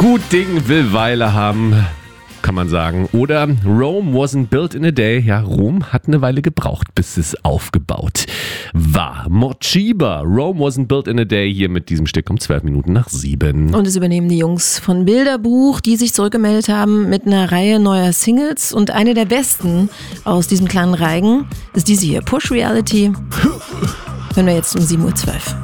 Gut Ding will Weile haben, kann man sagen. Oder Rome wasn't built in a day. Ja, Rom hat eine Weile gebraucht, bis es aufgebaut war. Morcheeba, Rome wasn't built in a day, hier mit diesem Stück um 12 Minuten nach 7. Und es übernehmen die Jungs von Bilderbuch, die sich zurückgemeldet haben mit einer Reihe neuer Singles. Und eine der besten aus diesem kleinen Reigen ist diese hier, Push Reality. Hören wir jetzt um 7:12 Uhr.